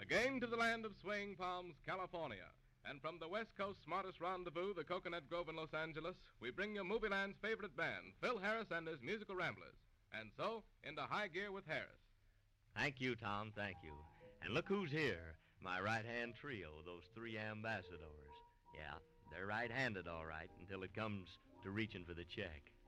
Again to the land of swing palms, California. And from the West Coast smartest rendezvous, the Coconut Grove in Los Angeles, we bring you Movieland's favorite band, Phil Harris and his musical Ramblers. And so, into high gear with Harris. Thank you, Tom, thank you. And look who's here, my right-hand trio, those three ambassadors. Yeah, they're right-handed, all right, until it comes to reaching for the check.